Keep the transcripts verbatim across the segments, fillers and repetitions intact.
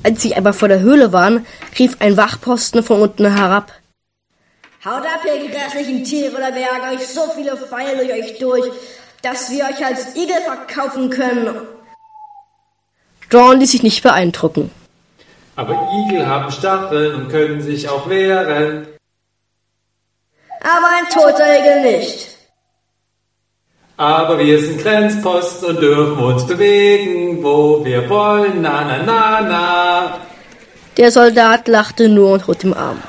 Als sie aber vor der Höhle waren, rief ein Wachposten von unten herab: Haut ab, ihr grässlichen Tiere, oder wir jagen euch so viele Pfeile durch euch durch, dass wir euch als Igel verkaufen können. Dawn ließ sich nicht beeindrucken. Aber Igel haben Stacheln und können sich auch wehren. Aber ein toter Igel nicht. Aber wir sind Grenzposten und dürfen uns bewegen, wo wir wollen, na na na na. Der Soldat lachte nur und hob den Arm.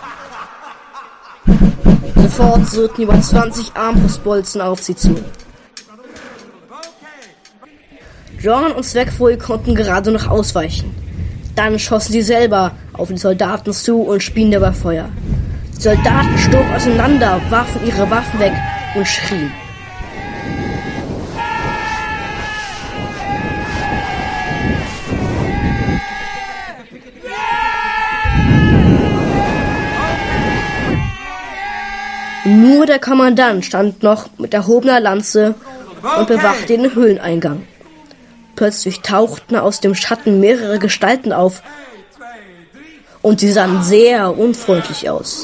Sofort surrten über zwanzig Armbrustbolzen auf sie zu. Dawn und Zweckfrui konnten gerade noch ausweichen. Dann schossen sie selber auf die Soldaten zu und spien dabei Feuer. Die Soldaten stoben auseinander, warfen ihre Waffen weg und schrien. Nur der Kommandant stand noch mit erhobener Lanze und bewachte den Höhleneingang. Plötzlich tauchten aus dem Schatten mehrere Gestalten auf und sie sahen sehr unfreundlich aus.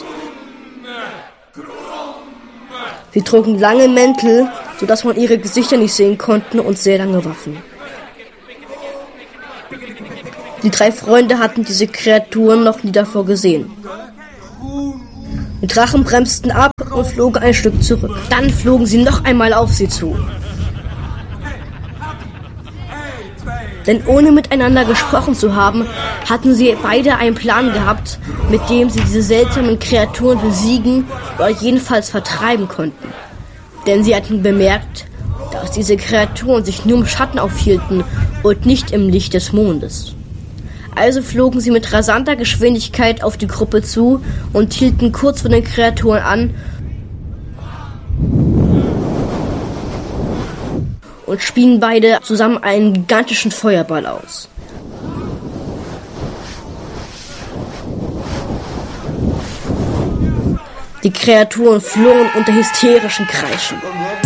Sie trugen lange Mäntel, sodass man ihre Gesichter nicht sehen konnte, und sehr lange Waffen. Die drei Freunde hatten diese Kreaturen noch nie davor gesehen. Die Drachen bremsten ab und flogen ein Stück zurück. Dann flogen sie noch einmal auf sie zu. Denn ohne miteinander gesprochen zu haben, hatten sie beide einen Plan gehabt, mit dem sie diese seltsamen Kreaturen besiegen oder jedenfalls vertreiben konnten. Denn sie hatten bemerkt, dass diese Kreaturen sich nur im Schatten aufhielten und nicht im Licht des Mondes. Also flogen sie mit rasanter Geschwindigkeit auf die Gruppe zu und hielten kurz vor den Kreaturen an und spien beide zusammen einen gigantischen Feuerball aus. Die Kreaturen flohen unter hysterischen Kreischen.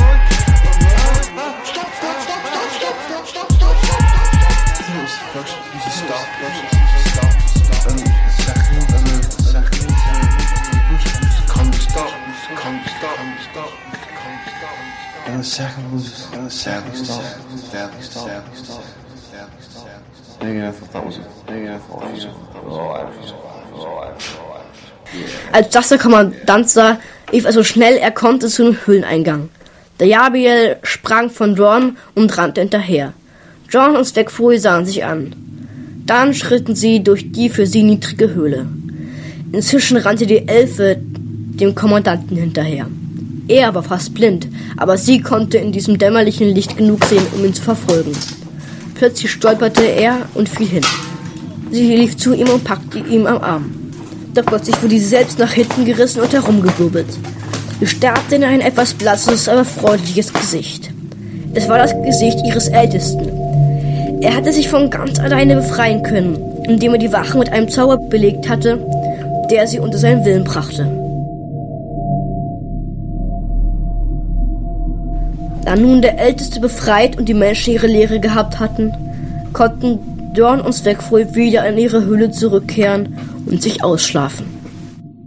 Als das der Kommandant sah, lief er so schnell er konnte zu dem Höhleneingang. Der Jabiel sprang von Dawn und rannte hinterher. Dawn und Zweckfrui sahen sich an. Dann schritten sie durch die für sie niedrige Höhle. Inzwischen rannte die Elfe dem Kommandanten hinterher. Er war fast blind, aber sie konnte in diesem dämmerlichen Licht genug sehen, um ihn zu verfolgen. Plötzlich stolperte er und fiel hin. Sie lief zu ihm und packte ihn am Arm. Doch plötzlich wurde sie selbst nach hinten gerissen und herumgewirbelt. Sie starrte in ein etwas blasses, aber freundliches Gesicht. Es war das Gesicht ihres Ältesten. Er hatte sich von ganz alleine befreien können, indem er die Wache mit einem Zauber belegt hatte, der sie unter seinen Willen brachte. Da nun der Älteste befreit und die Menschen ihre Lehre gehabt hatten, konnten Dawn und Zweckfrui wieder in ihre Höhle zurückkehren und sich ausschlafen.